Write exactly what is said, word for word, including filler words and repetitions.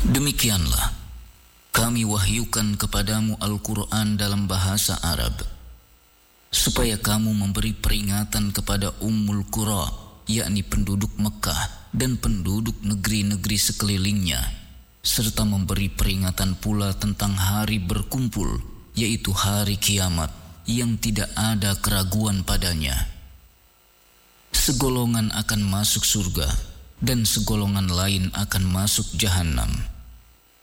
Demikianlah kami wahyukan kepadamu Al-Quran dalam bahasa Arab, supaya kamu memberi peringatan kepada Ummul Qura, yakni penduduk Mekah dan penduduk negeri-negeri sekelilingnya, serta memberi peringatan pula tentang hari berkumpul, yaitu hari kiamat yang tidak ada keraguan padanya. Segolongan akan masuk surga dan segolongan lain akan masuk jahanam.